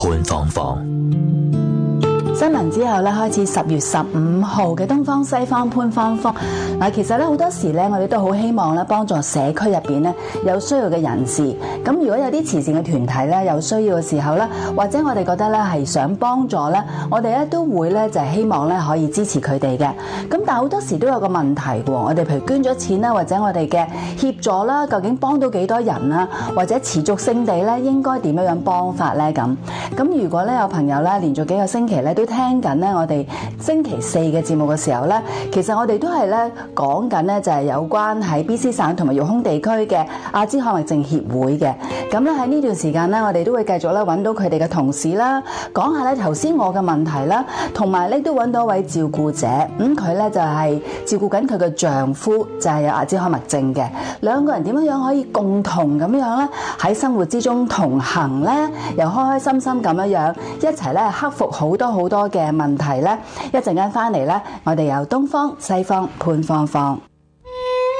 潘芳芳。 新聞之後咧，開始10月15號嘅東方西方潘芳芳。嗱，其實咧好多時咧，我哋都好希望咧幫助社區入邊咧有需要嘅人士。咁如果有啲慈善嘅團體咧有需要嘅時候咧，或者我哋覺得咧係想幫助咧，我哋咧都會咧就係希望咧可以支持佢哋嘅。咁但係好多時都有個問題喎，我哋譬如捐咗錢啦，或者我哋嘅協助啦，究竟幫到幾多人啊？或者持續性地咧應該點樣幫法咧咁？咁如果咧有朋友咧連續幾個星期咧都聽緊咧我哋星期4嘅節目嘅時候咧，其實我哋都係咧講緊咧就係有關喺 BC 省同埋育空地區嘅阿茲海默症協會嘅。咁咧喺呢段時間咧，我哋都會繼續咧揾到佢哋嘅同事啦，講下咧頭先我嘅問題啦，同埋咧都揾到一位照顧者，佢咧就係照顧緊佢嘅丈夫，就係有阿茲海默症嘅。兩個人點樣可以共同咁樣咧喺生活之中同行咧，又開開心心咁樣一齊咧克服好多嘅問題咧。一陣間翻嚟咧，我哋由東方西方潘芳芳。